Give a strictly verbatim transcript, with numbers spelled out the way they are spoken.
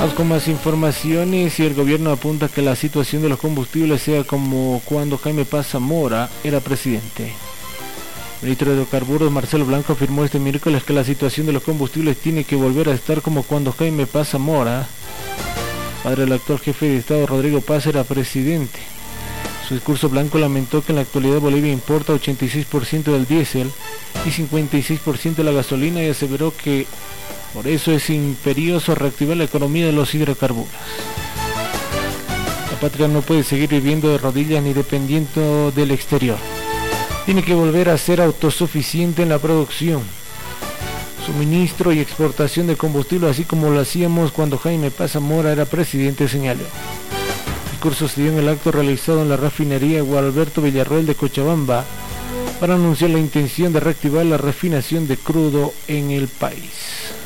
Vamos con más informaciones y el gobierno apunta que la situación de los combustibles sea como cuando Jaime Paz Zamora era presidente. El ministro de Hidrocarburos, Marcelo Blanco, afirmó este miércoles que la situación de los combustibles tiene que volver a estar como cuando Jaime Paz Zamora, padre del actual jefe de Estado Rodrigo Paz, era presidente. En su discurso, Blanco lamentó que en la actualidad Bolivia importa ochenta y seis por ciento del diésel y cincuenta y seis por ciento de la gasolina y aseveró que por eso es imperioso reactivar la economía de los hidrocarburos. La patria no puede seguir viviendo de rodillas ni dependiendo del exterior. Tiene que volver a ser autosuficiente en la producción, suministro y exportación de combustible, así como lo hacíamos cuando Jaime Paz Zamora era presidente, señaló. El discurso se dio en el acto realizado en la refinería Gualberto Villarroel de Cochabamba para anunciar la intención de reactivar la refinación de crudo en el país.